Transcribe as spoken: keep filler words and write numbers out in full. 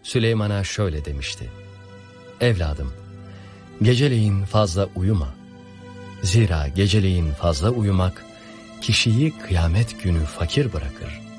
Süleyman'a şöyle demişti: Evladım, geceleyin fazla uyuma. Zira geceleyin fazla uyumak kişiyi kıyamet günü fakir bırakır.